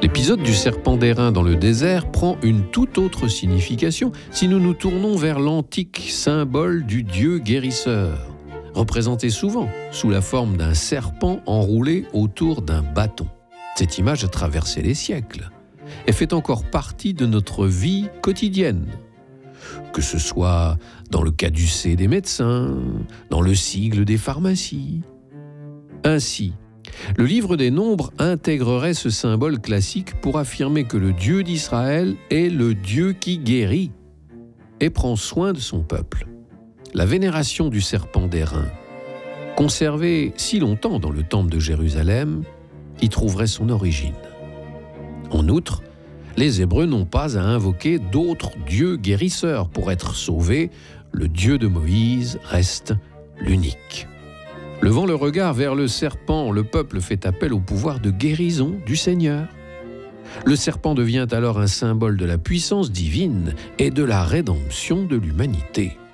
L'épisode du serpent d'airain dans le désert prend une toute autre signification si nous nous tournons vers l'antique symbole du Dieu guérisseur, représenté souvent sous la forme d'un serpent enroulé autour d'un bâton. Cette image a traversé les siècles et fait encore partie de notre vie quotidienne, que ce soit dans le caducée des médecins, dans le sigle des pharmacies. Ainsi, le livre des Nombres intégrerait ce symbole classique pour affirmer que le Dieu d'Israël est le Dieu qui guérit et prend soin de son peuple. La vénération du serpent d'airain, conservée si longtemps dans le temple de Jérusalem, y trouverait son origine. En outre, les Hébreux n'ont pas à invoquer d'autres dieux guérisseurs. Pour être sauvés, le Dieu de Moïse reste l'unique. Levant le regard vers le serpent, le peuple fait appel au pouvoir de guérison du Seigneur. Le serpent devient alors un symbole de la puissance divine et de la rédemption de l'humanité.